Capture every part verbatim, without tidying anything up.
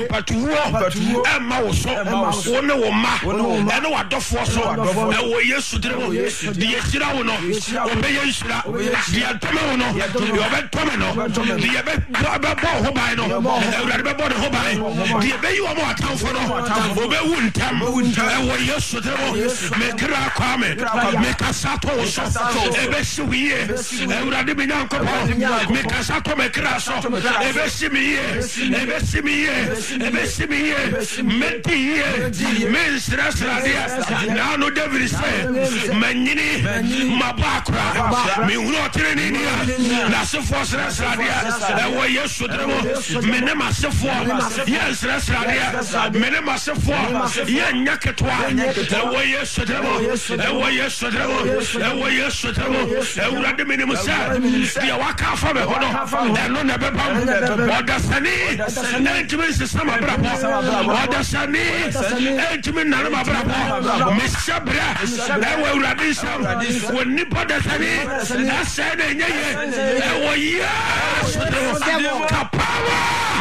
patuwo emma wo so wo ne wo ma ene wa dofo so e wo Yesu dire wo di yesira wo no obe yesira di atama wo no yo be tome no di ye be be bo ho bai no ewrade be bo de ho bai di ye be yi wo mo atamfo no obe wu ntam e wo Yesu dire wo me kra kwa me me kasato wo so e be si wiye ewrade be nyan ko me kasato me kra so e be si mi ye e be si mi ye Ebesimiye metiye ministra stradia na no David say manyini mabakra mi huro tireni ni na sefo stradia e wo Yesu dremo mene masefo ye stradia mene masefo ye nyaketwa e wo Yesu dremo e wo Yesu dremo e wo Yesu dremo e urade mene musa dia waka fa be hono e no na bebam odasani na ntimi sama brabo odasani entimi nana brabo mesabra ewe urade sam woni podasani asene nyeye ewe ya kapawa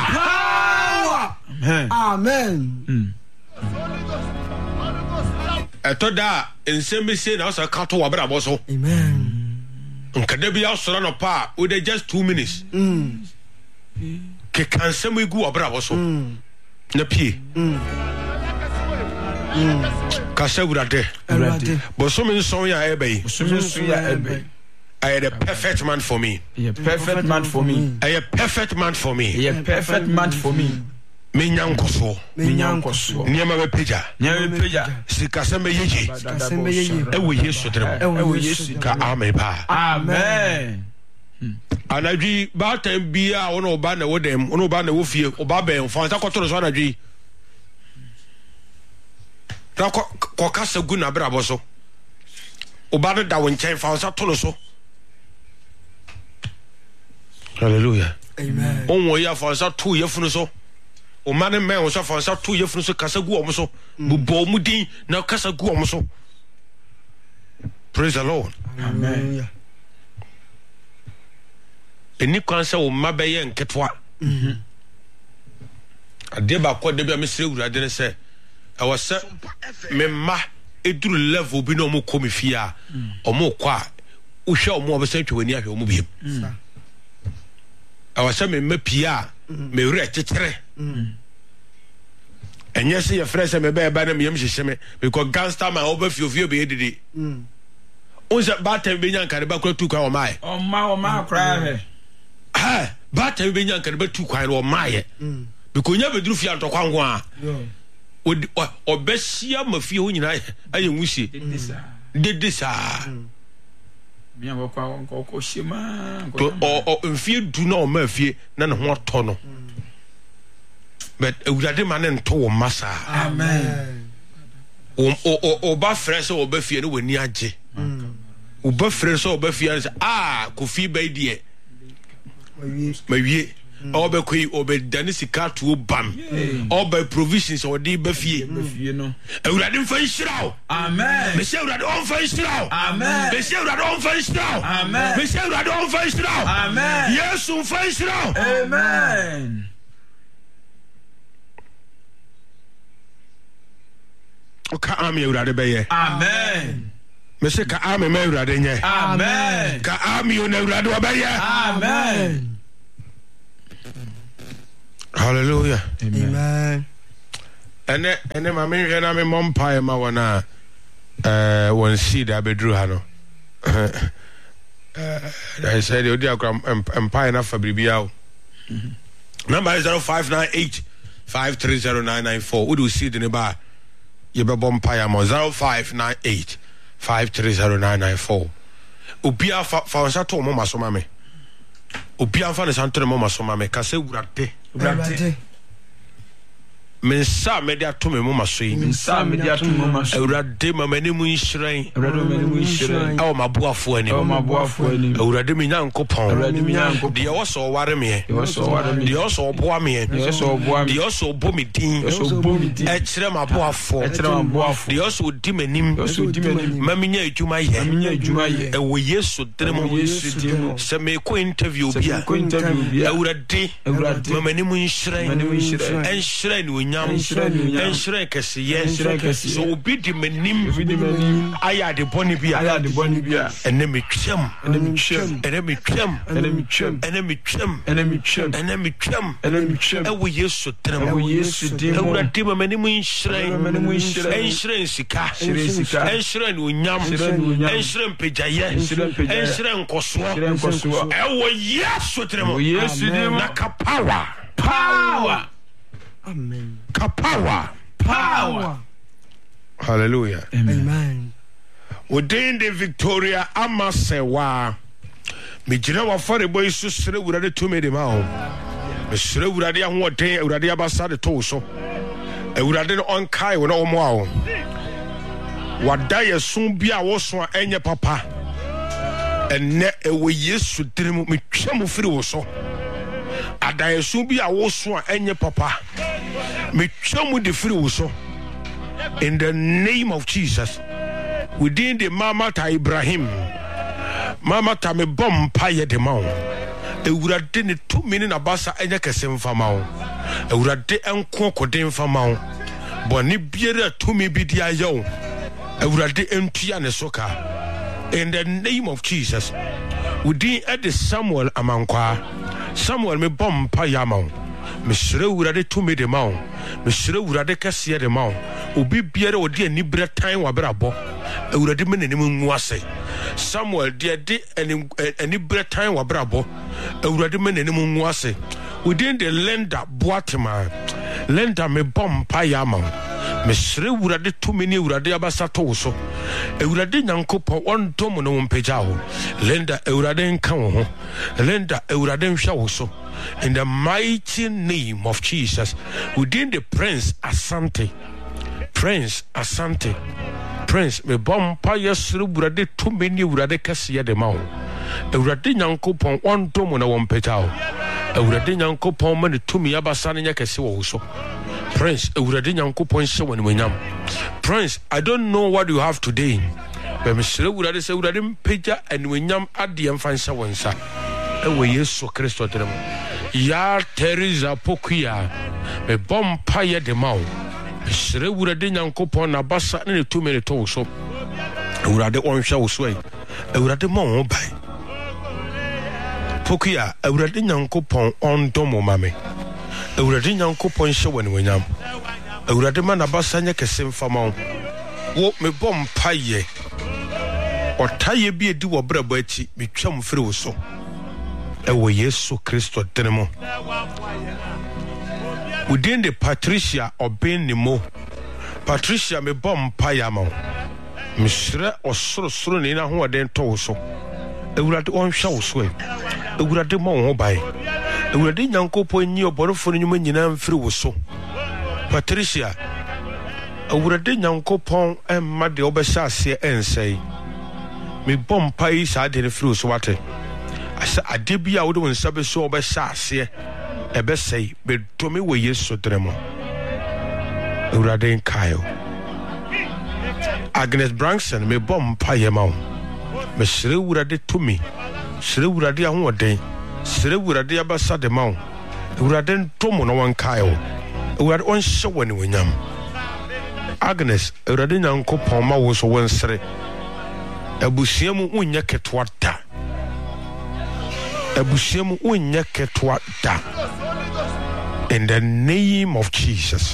amen etoda ensembese na so kato wa brabo so amen nkada bia osoro no pa we dey just two minutes mm ke kansem igu wa brabo so na pie kasa urade urade bosom nson ya ebe bosom nson ya ebe I am a perfect man for me. I am a perfect man for me. I am a perfect man for me. I am a perfect man for me. Me nyankoso. Me nyankoso. Niema be peja. Niema be peja. Sikasembe yeje. Sikasembe yeje. Ewe Yesu dremo. Ewe Yesu ka amen ba. Amen. Anadwi ba time bia ono ba na wodem, ono ba na wo fie, oba ben fansa kotoro so anadwi. Ta ko ko kasa gu na brabo so. Oba da wo nchen fansa tolo so. Hallelujah. Amen. Onwo ya fansa tu yefunu so. O man men o so fansa tu yefunu so kasa gu omo so. Bubo mu din na kasa gu omo so. Praise the Lord. Amen. Eni kwanse o mabeye nketwa. Mhm. Ade ba ko de bia mesre urade ne se e wo se me ma eduru level bi no mo komi fia o mo kwa wo hwe o mo obese twa wani ahwe o mo biem. E wo se me mapia me wure kekere. Enye se ye frese me be ba na me yem hyehyeme because gangster man oba fiofio be edidi. Mm. Onse ba tem be nyan kare ba kura tu kwa o mai. O ma o ma kra he. Ha, ba tem be nyan kare ba tu kwa o mai. Mm. Because nya be duru fia to kwa ngo a. Yo. O obesia mafie ho nyina aye nwusie. Dedisa. Dedisa. Me an kwa ko ko shema. To o mfie du na o ma fie na ne ho to no. But urade man nto wo masa. Amen. O o o ba fresh o ba fie no wani age. O ba fresh o ba fie ah ko fi ba die. Mawie. O ba koi o ba dani sika to bam. O ba provisions o di ba fie. Ba fie no. Urade mfa nhyiraw. Amen. Me say urade on fa nhyiraw. Amen. Me say urade on fa nhyiraw. Amen. Me say urade on fa nhyiraw. Amen. Yesu fa nhyiraw. Amen. Ka ami urade beye. Amen. Me say ka ami me urade nye. Amen. Ka ami o na urade obeye. Amen. Hallelujah. Amen. Ene ene ma me hwe na me mompa ma wona eh won see da bedru ha no. Eh I said odi akra empire na fabribia o. Number is zero five nine eight five three zero nine nine four. Would you see the neighbor? You be bumpire mo zero five nine eight five three zero nine nine four. Ubia fa fa to mo masoma me. Ubia fa ne santre mo masoma me ka se urade. Urade. mensa media to me mama so yi mensa media to mama so awurade mama ni mu nhyiran awurade mama ni mu nhyiran awo maboafo ani awo maboafo ani awurade me nyankopon awurade me nyankopon de oso ware me de oso ware me de oso boa me de oso boa me de oso bo me din de oso bo me din e kire maboafo e kire maboafo de oso di manim de oso di manim mama nya adwuma ye mama nya adwuma ye e wo yesu dremo yesu dremo se me ko interview bia ko interview bia awurade awurade mama ni mu nhyiran mama ni mu nhyiran en nhyiran ni onyam en nhyiran kese ye so obi di manim obi di manim aya de boni bia aya de boni bia ene me twam ene me twam ene me twam ene me twam ene me twam ene me twam ene me twam ene me twam e wo yesu dremo e wo yesu dremo awurade mama ni mu nhyiran mama ni mu nhyiran en nhyiran sika nhyiran sika en nhyiran ni onyam en nhyiran pejaye en nhyiran koso e wo yesu dremo yesu dremo na ka power power Amen. ka power power hallelujah Amen. within the Victoria Amasewa Mijina wa fare boy so sere wurade to me de ma ho me sere wurade ahoden wurade abasa de to so e wurade no on kai wo no mo a ho wada ye sun bia wo so enye papa enne e wo Yesu dirim me twam firi wo so ada ye sun bia wo so enye papa me twam de firi wo so in the name of Jesus. Within the Mama ta Ibrahim Mama ta me bom paye de mawo ewurade ne two minute abasa enye kese mfa mawo ewurade enko kode mfa mawo boni biere two mi bi dia yo ewurade entua ne soka in the name of Jesus. Within at the Samuel amankwa Samuel me bom paye mawo me sere ewurade two mi de mawo me sere ewurade kese de mawo obi biere odi ani bre tan wa brabo awurade me nanim nwu ase Samuel de de ani ani bre tan wa brabo awurade me nanim nwu ase within the lender boatema lender me bom pa yama me sere awurade to me ni awurade abasa to so awurade nyankopon on dom no mpagya ho lender awurade nka wo ho lender awurade nhwa wo so in the mighty name of Jesus. Within the Prince Asante Prince Asante Prince me bom pa yesru burade to meni urade kase de mawo urade nyankopon on dom na won petawo urade nyankopon mane tumi abasa ne nyakase wo so Prince urade nyankopon hye woni manyam Prince I don't know what you have today but me sere urade se urade mpagya anwanyam ade emfa hye wonsa e wo Yesu Kristo dem ya Teresa Pokuya me bom pa ye de mawo sere wurade nyankopon na basa ne two minute to so wurade onhwa wo so ai wurade mo ho bai Pokuya wurade nyankopon on domo mame wurade nyankopon hye woni wanyam wurade ma na basa nya kese mfama wo me bom paye otaye bi edi wo brabo achi me twam firi wo so e wo Yesu Kristo tenemo within the Patricia Obenimo Patricia me bom payama misre osoro soro ni na ho den to so ewurade onhwa wo so ewurade mo ho bai ewurade nyankopon nyi oborofo nyuma nyina mfiri wo so Patricia ewurade nyankopon emma de obehya ase ensei me bom pai sa de ne firi wo so wate asa ade bia wo de wonsa be so obehya ase ebe say be to me wo Yesu dremo urade nkayo Agnes Branson me bom paye mawo me sere urade to me sere urade ahoden sere urade abasa de mawo urade ntomo no wankayo urade on hye woni wonyam Agnes urade nyankopon ma wo so wonsere abusiamu unya ketwa da abusiamu unya ketwa da in the name of Jesus.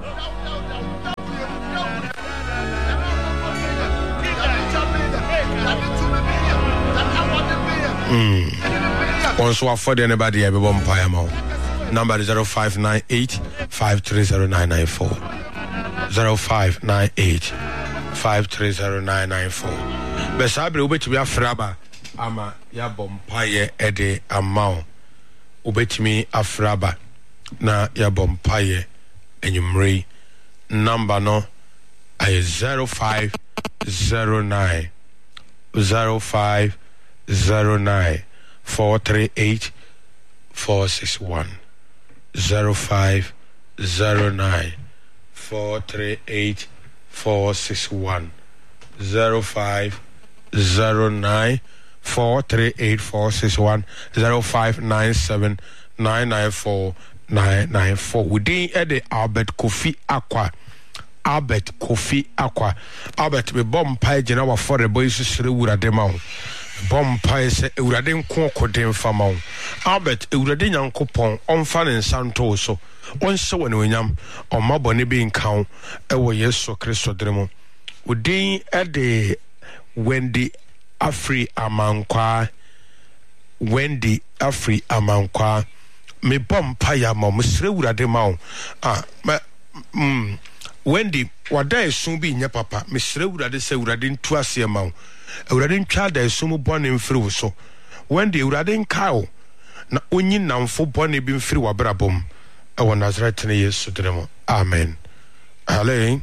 Mm. Also afford anybody ever bomb pay amount. Number is zero five nine eight five three zero nine nine four. Zero five nine eight five three zero nine nine four. Besabre ubetimi afraba ama ya bomb pay ede amount. Ubetimi afraba na ya bompaye enyumre number no ay zero five zero nine zero five zero nine four three eight four six one zero five zero nine four three eight four six one zero five zero nine four three eight four six one zero five nine seven nine nine four nine nine four. We did at the Albert Kofi Aqua. Albert Kofi Aqua. Albert be bomb page in our for the boys to see would a mount. Bomb pie say Uradin Conco for mount. Albert Uradin Uncle Pong on fan and Santoso. On so when we yam on my bonny being count. Oh, yes, so Christo Dremo. We did at the Wendy Afri Amankwa. Wendy Afri Amankwa. Me bomb paya mom, Srewura de mount. Ah, ma, mm. Wendy, what day soon be your papa, Miss Rewura de say, Uradin twice a mount. Uradin child is so born in through so. Wendy Uradin cow. Na only now for bonny being through a brabum. I want us right ten years to them. Amen. Hello.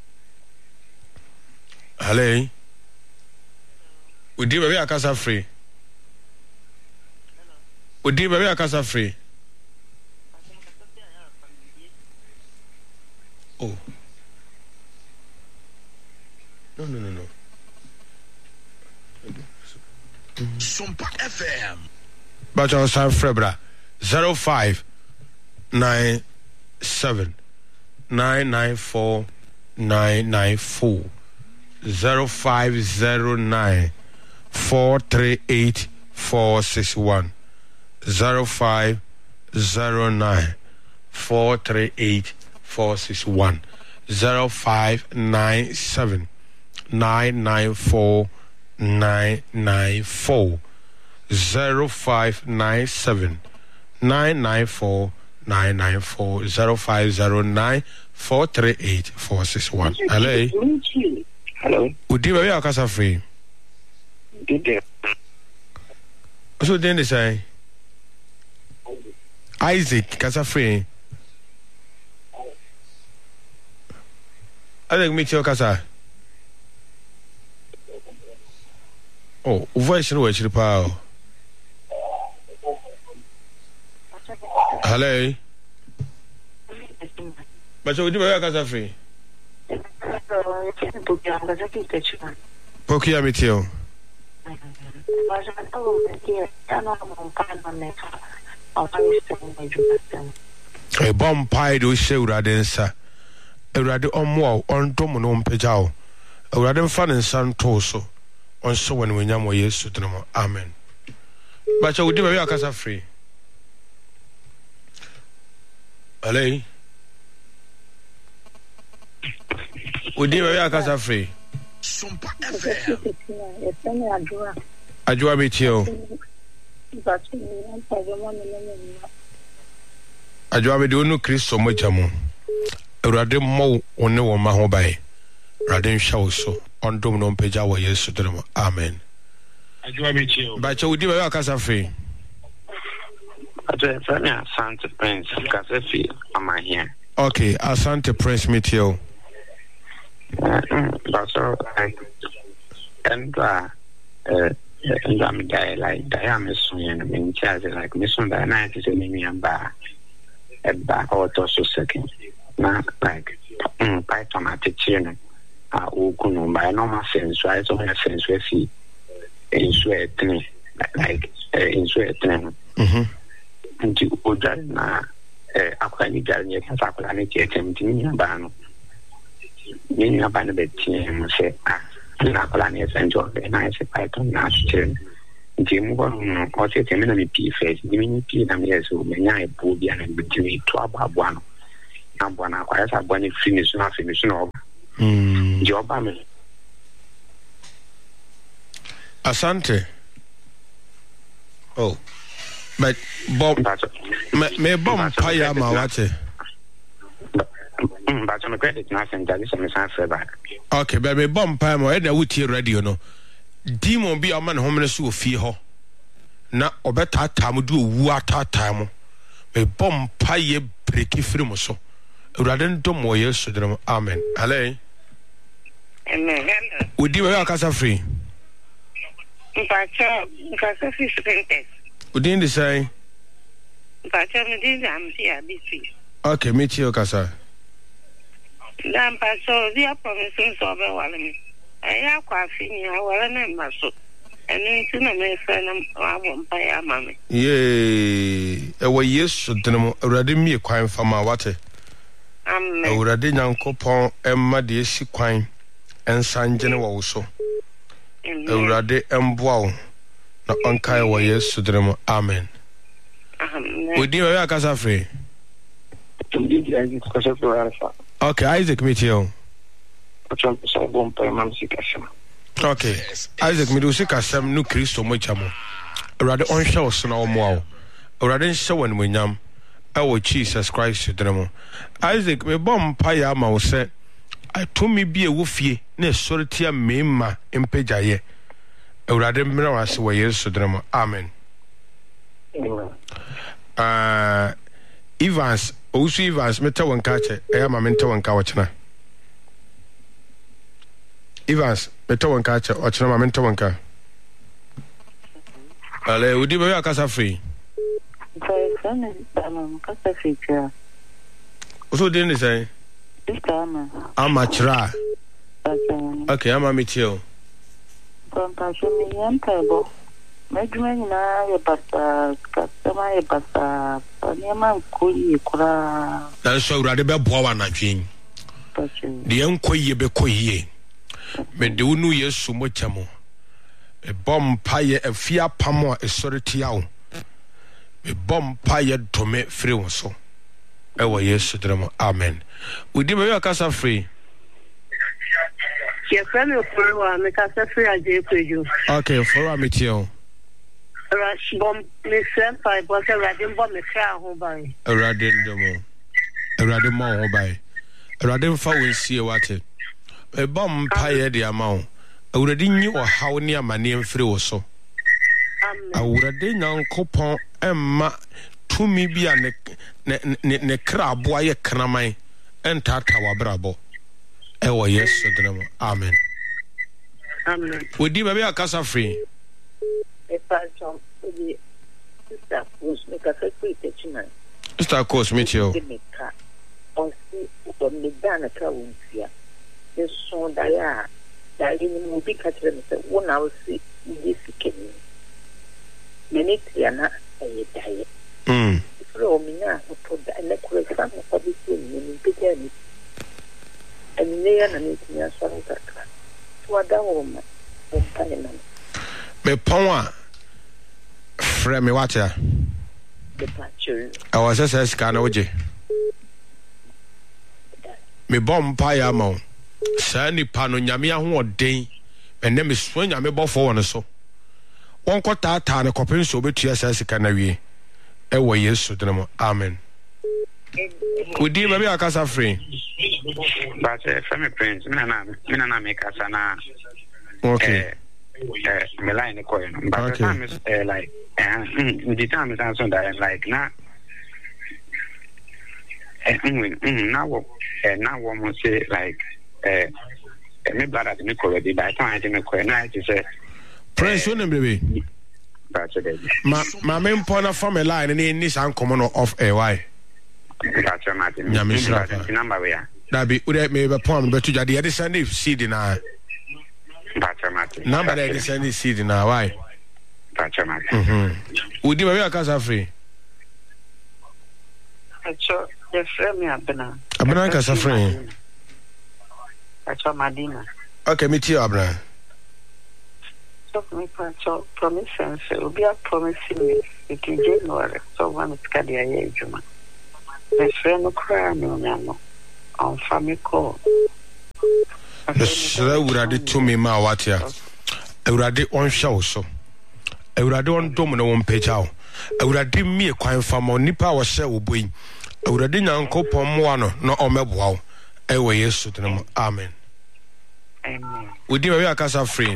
Hello. We did very a casa free. We did very a casa free. Oh. No, no, no, no. Sumpa F M. But I was Frebra zero five nine seven nine nine four nine nine four zero five zero nine four three eight four six one zero five zero nine four three eight four six one zero five nine seven nine nine four nine nine four zero five nine seven nine nine four nine nine four zero five zero nine four three eight four six one. Hello. Hello. Udi where you are free? Good day. So then they say Isaac Casa free. I think meet your casa. Oh, voice no actually power. Hello. But you do where casa free? Pokia mitio. A bomb pie do show radensa. A radi on wall on dominum pejao. A radin fan and san torso. On so when we yam yes to them. Amen. But you do where casa free. Hello. We do where casa free. Sumpa F M. Ajua mitio. Ajua me do no Christo mojamu. Urade mo one wo ma ho bai. Urade nhwa so. On dom no peja wo Yesu dem. Amen. Ajua mitio. Ba che udi ba kasa free. Ajua fa me Asante Prince kasa free ama here. Okay, Asante Prince mitio. That's all right. And uh and I'm die like die I'm swinging in charge like mission by night is me and ba e ba auto so second na like um python attention ah oku no by normal sense right so my sense we see in sweat like in sweat mhm nti oja na eh akwani jari ka sakula ni ke temtini ba no ni na ba na beti mo se ah na kola ni senjo na se python na chicken nti mo ko no o se temi na mi pi face ni mi pi na mi yeso me nya e bu bia na bitimi to ababo no na bo na kwa sa bo ni finish na finish no mm job me Asante. Oh. But Bob me me bomb paya ma wate. Mm, but on credit na send that some answer back. Okay, but me bomb paya ma e na wuti radio no. Demon bi aman homene so ofie ho. Na obeta tamu du owu atata mo. Me bomb paya break free mo so. awurade ndom wo yesu dem amen ale amen udi we akasa free mpacha nkasa free students udi ndi say mpacha me ndi am si abisi okay me chi okasa dan paso dia promise so be wale me aya kwa fini awale na maso enu ti na me fa na abo mpa ya mame ye e wo yesu dem awurade mi kwan fama wate amen awurade nyankopon emma de esi kwan ensangene wo so awurade emboa wo na onkai wo yesu dem amen amen udi we akasa free okay Isaac Mitchell okay Isaac me do se kasam no Kristo mo chamo awurade onhwe wo so na wo moa wo awurade nhye wo nmunyam awo Jesus Christ dremo Isaac me bom pa ya ma wo se atomi bi e wo fie na esoretia mema empejaye awurade mmra wase wo Yesu dremo amen ah Evans Osu Evans meta wanka che eya ma menta wanka wachena Evans meta wanka che wachena ma menta wanka ale udi be akasa free Sana sana kasa feature. Oso dey ni say? Ama. Ama chira. Okay, ama mitio. Pampa shumi yantabo. Meduma nyina ye basa, kasema ye basa. Nyama nkoyi kura. Na so urade be boa wa na twin. De enkoyi be koyi. Me de unu Yesu mo chamo. E bom paye afia pamo e soreti awo. Me bom paye tome free won so. E wo Yesu dremo amen. Udi me akasa free. Ye friend for wa me kasa free aje peju. Okay, for wa metio. Rush bom me friend five but radin bom me kra ho bai. Radin demo. Radin mo ho bai. Radin fa won sie wate. E bom paye de amount. Awurade nyi o haw ne amane mfiri wo so. Amen. Awurade nyankopon emma tumi bia ne ne ne krabo aye kraman entata wabrabo. E wo Yesu dinamo. Amen. Amen. Odi ba be akasa free. E pa chom odi sister course me ka free techina. Sister course meet you. On si o me dana ka wonfia. The son da ya da ni mo bi ka tere me se wona o si yi sikeni. Many tiana e dai. Mm. Fro mi na o to da na ko sa mo ko bi si ni bi ke ni. And near and near Santa Clara. What a woman, me pon frame me water. The patcher. I was just a scan oje. Me bomb pie mo. Sani pano nyamia ho den. And then me swing ya me bo for one so. One quarter tan a copin so betu as a canary. E wo Yesu dinamo. Amen. Would you maybe a casa free? But uh, from a prince, Mina Mina make us an okay. Meline coin. But the time is uh, like, uh, the time is also that like now. Now, now one must say like, uh, me brother to me already. By the time I didn't call night, he said, Prince, your name, baby. My my main point of from a line and in this uncommon off a why. Gotcha, Martin. Yamisha, number where that be would me a poem, but to the other Sunday seed in our Gotcha, Martin. number that is Sunday seed in our why. Gotcha, Martin. Mm-hmm. Would you have a casa free? So, the frame me up now. I'm not casa free. That's what Madina. Okay, me too, Abra. So, me promise and so be a promising me. It is January, so one is Cadia Juma. My friend cry no no on family call. The slow would to me ma what ya. I would have on show so. I would have on domino one page out. I would have given me a coin from on nipa was shell boy. I would have done uncle Pomoano, no on wow. I will yes to them. Amen. Amen. Would you have a casa free?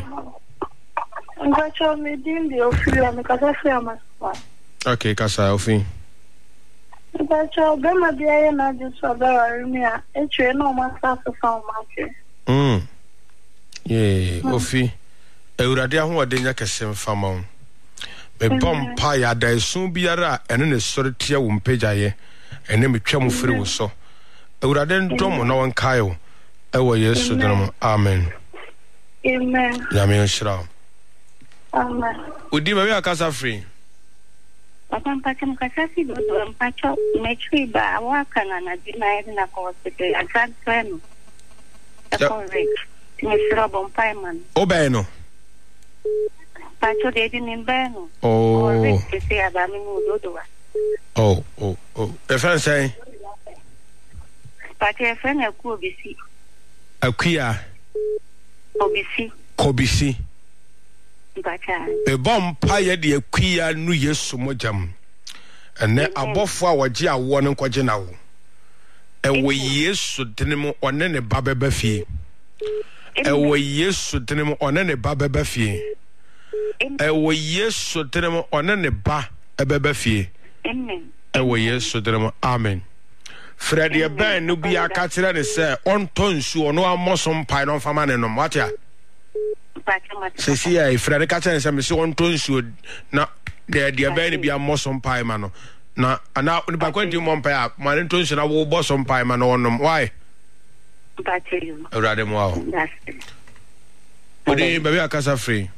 Me din the office because I feel my. Okay, casa free. But your grandma be a not just for the it's no one so much. Mm. Yeah, Ofi. Ewurade ahode nya kesem fama. Me bom pa ya da sun biara ene ne sori tia wo mpajaye ene me twam firi wo so. Ewurade ndom na won kayo. Ewo Yesu dinam. Amen. Amen. Yame nshira. Amen. Udi me akasa free. Papa mpacha mkasasi do mpacha mechwi ba waka na na dina na ko hospital exact plan. Nishira bompai man. Obey no. Pacho de di nimbeno. Oh. Oh, oh, oh. E fan say. Pacho e fan e ku obisi. Akuya. Obisi. Kobisi. Pacha. E bom pa ye de akuya nu Yesu mojam. Ene abofo a woje awo ne nkwaje na wo. E wo Yesu dinemu one ne babeba fie. Ewo Yesu dinemu one ne babeba fie. Ewo Yesu dinemu one ne ba ebeba fie. Amen. Ewo Yesu dinemu. Amen. Fredi e ben no bia ka kire ne se on tonsu ono amosom pai no fama ne no matia. Se si ya Fredi ka kire se me se on tonsu na de de ben bia amosom pai ma no. Na ana ni ba kwenti mo pai a ma ne tonsu na wo bosom pai ma no onom. Why? Urade mo awo. Odi baby akasa free.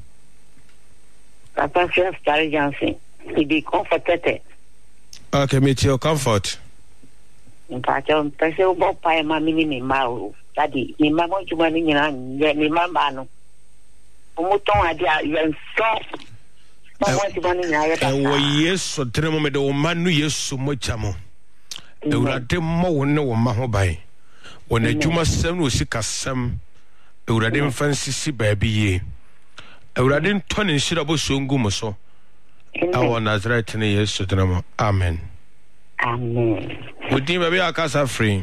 Papa Chef Starry Johnson. He be comforted. Okay, meet your comfort. Mpacho mpese ubo pa ma mini ni ma Daddy, ni ma mo juma ni nyina ni ma ba no. Umuton ade a yen so. Ba mo juma ni nyina ya ta. Ewo Yesu tremo me de o manu Yesu mo chamo. Urade mo wonne wo ma ho bai. Wona juma sem no sika sem. Urade mfansisi ba bi ye. Urade ntone nshira bo songu mo so. Awo Nazareth ni Yesu tremo. Amen. Amen. Udi baby akasa free.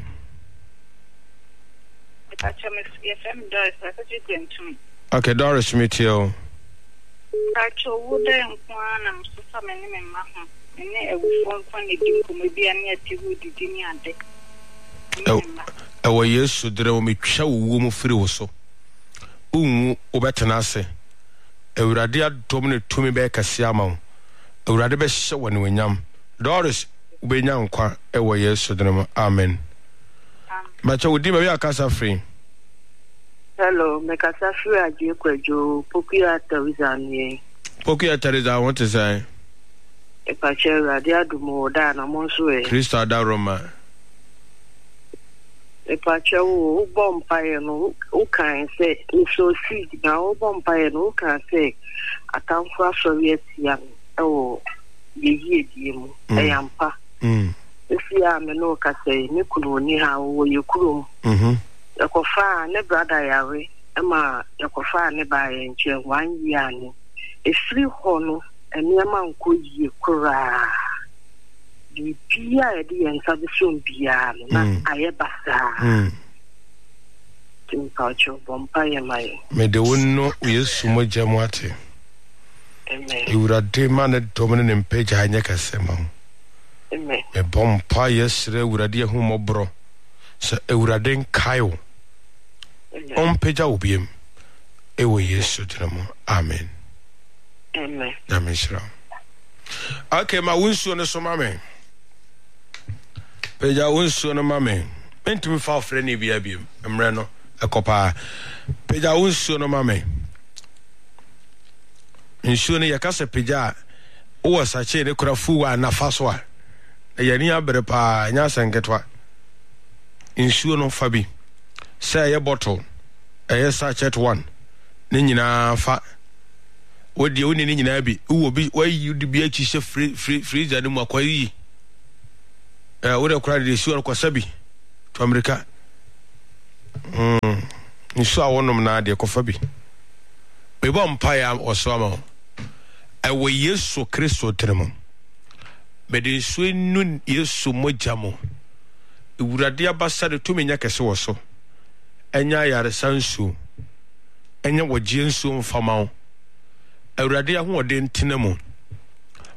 Okay, Doris meet you. Pacho wude nkwana msusa meni memaho. Mene ewufo nkwane dimpo mebi ani atiwu didini ade. Ewo Yesu dire wo metwa wo mu firi wo so. Unwu obetena ase. Ewurade adom ne tumi be kase ama wo. Ewurade be hye woni wanyam. Doris ubenya nkwa ewo Yesu dire mo. Amen. Bacha wudi baby akasa free. Hello, Mekasa free aje kwejo Pokuya Teresa. Pokuya Teresa, what is I? E pa chera dia dumo da na monso e. Krista da Roma. E pa chewo u bompaye no u kan se so si na u bompaye no kan se atamfo asori atia o yeyi ediem eyampa. Mm. Esi a me no ka se me kunu ni ha wo yekurom. Mhm. Yakofa ne brother yawe ema yakofa ne ba ye nche one year ni efiri ho no eniama nko yie kura di bia e di ensa de so bia na aye basa mm tin paucho bompa ye mai me de wonno Yesu mo jamwate. Amen. Urade man domine ne mpeja anya kasema. Amen. Me bompa yesre urade hu mobro. Se urade nkayo on peja ubiem ewo Yesu dinamo. Amen. Amen. Amen. Okay, ma wunsu no so mame peja wunsu no mame entimi fa ofre ne bia biem emre no ekopa peja wunsu no mame nsu ne yakase peja o sache ne kura fuwa na faso a yani abere pa nya senketwa nsu no fabi say ye bottle eh sachet one ne nyina fa wodi woni ne nyina bi wo bi wayi di bi achi she free free freezer ne mu akwayi eh wo de kura de su ko sabi to America mm nsu a wonom na de ko fabi be bom pa ya osoma e wo Yesu Kristo tremo be de su enu Yesu mojamo Urade abasa de tumi nya kese wo so enya yare sansu enya wogye nsu mfama wo Urade ahode ntenemu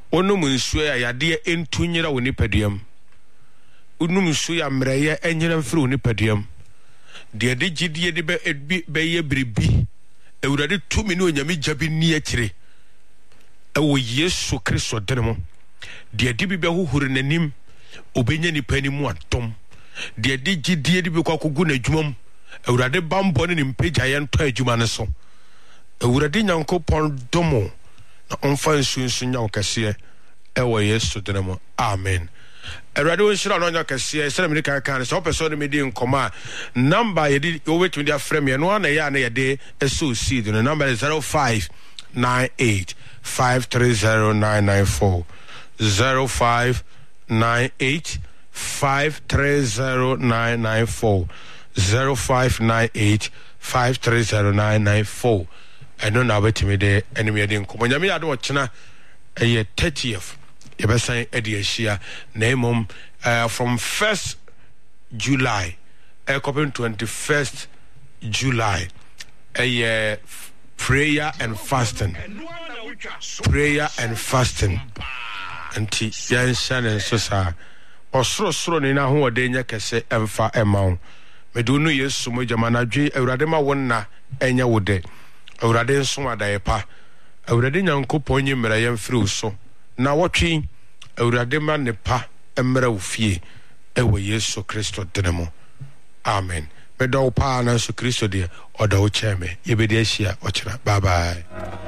onum nsuo ya yade entunyira wo nipaduam onum nsuo ya mreye enyira mfiri wo nipaduam de de gidie de be ye bribi ewurade tumi ne onyame gyabi ni akire ewo Yesu Kristo denemo de de bi be hohore nanim obenya nipa ni mu atom de de gidie de bi kwakogu na adwumam ewurade bambo ne nimpagya ye nto adwuma ne so ewurade nyankopon domo na onfa nsunsu nya okase ewo Yesu denemo amen. Ewurade won shira no nya okase se na me kan kan so person me di nkoma number ye di o wet me dia frame ye no na ya na ye de eso seed the number is zero five nine eight five three zero nine nine four zero five nine eight five three zero nine nine four zero five nine eight five three zero nine nine four. I don't know about me there enemy I didn't come. When I do china a thirtieth you better say Edia name uh from first July a couple twenty first July a prayer and fasting prayer and fasting anti yan shan so sa osro sro ni na ho de nya kese emfa emaw medunu Yesu mo jamanadwe awurade ma wonna enya wode awurade nso adayepa awurade nyankopon nyi mera yam firi so na wotwe awurade ma ne pa emra ofie ewo Yesu Kristo denemo amen. Medo pa na Yesu Kristo de oda wo cheme yebedi ahia ochira bye bye.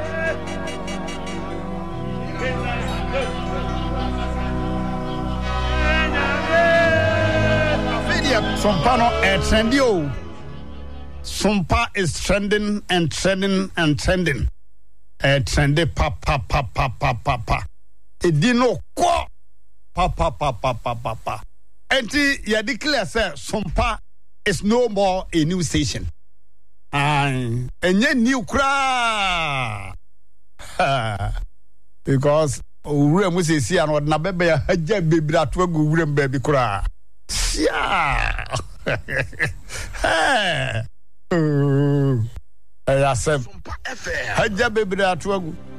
Sompano and trendy. Sompa is trending and trending and trending. A trendy pa pa pa pa pa pa pa. It dino ko pa pa pa pa pa pa pa. And you declare say Sompa is no more a new station. And and yet new cry because we must see and what na bebe haja baby that we go baby cry. Yeah. Hey. Uh, I said, Haja baby that